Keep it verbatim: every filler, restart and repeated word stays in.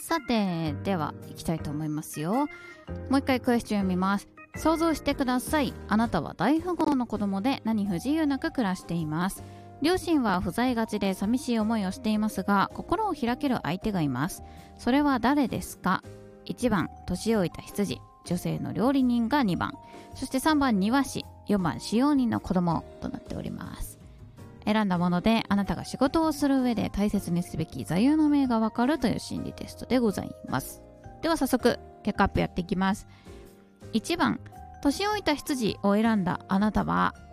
さて、では行きたいと思いますよ。もう一回クエスチョン読みます。想像してください。あなたは大富豪の子供で何不自由なく暮らしています。両親は不在がちで寂しい思いをしていますが、心を開ける相手がいます。それは誰ですか？ いち 番、年老いた羊、女性の料理人がにばん、そしてさんばん、庭師、よんばん、使用人の子供となっております。選んだものであなたが仕事をする上で大切にすべき座右の銘がわかるという心理テストでございます。では早速結果アップやっていきます。いちばん、年老いた羊を選んだあなたは